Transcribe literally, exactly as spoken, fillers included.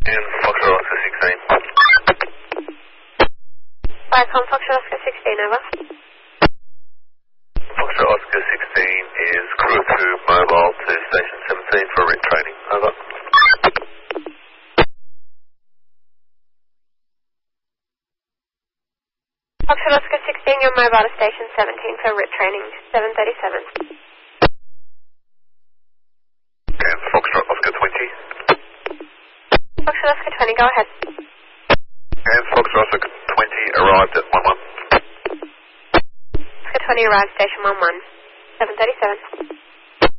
And Foxtrot Oscar sixteen. Viacom Foxtrot Oscar sixteen, over. Foxtrot Oscar sixteen is crew two mobile to station seventeen for rig training, over. Foxtrot Oscar sixteen, you're mobile to station seventeen for R I T training, seven thirty-seven. And Foxtrot Oscar twenty. Foxtrot Oscar twenty, go ahead. And Foxtrot Oscar twenty arrived at one one. Oscar twenty arrived, station one one, seven thirty-seven.